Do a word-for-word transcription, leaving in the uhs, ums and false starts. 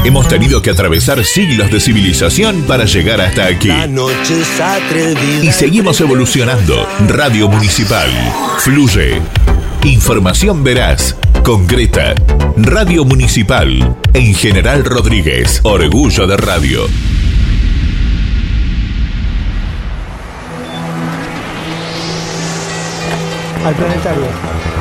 Hemos tenido que atravesar siglos de civilización para llegar hasta aquí. Y seguimos evolucionando. Radio Municipal. Fluye. Información veraz, concreta. Radio Municipal. En General Rodríguez. Orgullo de radio. Al planetario.